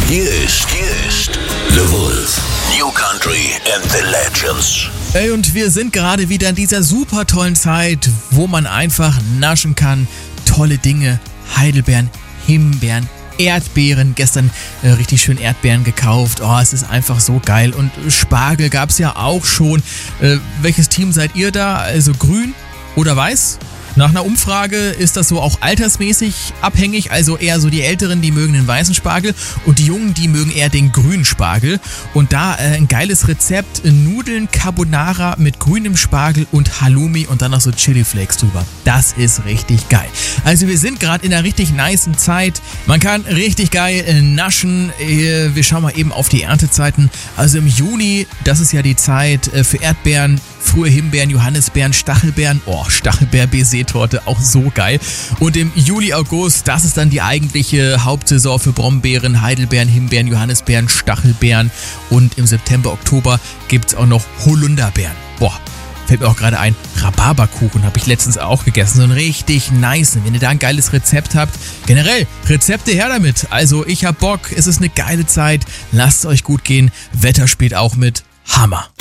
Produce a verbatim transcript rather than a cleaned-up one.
Hier ist, hier ist The Wolf. New Country and the Legends. Ey, und wir sind gerade wieder in dieser super tollen Zeit, wo man einfach naschen kann. Tolle Dinge, Heidelbeeren, Himbeeren, Erdbeeren. Gestern äh, richtig schön Erdbeeren gekauft. Oh, es ist einfach so geil. Und Spargel gab es ja auch schon. Äh, welches Team seid ihr da? Also grün oder weiß? Nach einer Umfrage ist das so auch altersmäßig abhängig, also eher so die Älteren, die mögen den weißen Spargel und die Jungen, die mögen eher den grünen Spargel. Und da äh, ein geiles Rezept, Nudeln Carbonara mit grünem Spargel und Halloumi und dann noch so Chili-Flakes drüber. Das ist richtig geil. Also wir sind gerade in einer richtig nicen Zeit. Man kann richtig geil äh, naschen. Äh, wir schauen mal eben auf die Erntezeiten. Also im Juni, das ist ja die Zeit äh, für Erdbeeren, frühe Himbeeren, Johannisbeeren, Stachelbeeren. Oh, Stachelbeer-Baiser-Torte, auch so geil. Und im Juli, August, das ist dann die eigentliche Hauptsaison für Brombeeren, Heidelbeeren, Himbeeren, Johannisbeeren, Stachelbeeren. Und im September, Oktober gibt es auch noch Holunderbeeren. Boah, fällt mir auch gerade ein, Rhabarberkuchen habe ich letztens auch gegessen. So ein richtig nice. Wenn ihr da ein geiles Rezept habt, generell, Rezepte her damit. Also ich hab Bock, es ist eine geile Zeit. Lasst es euch gut gehen. Wetter spielt auch mit. Hammer.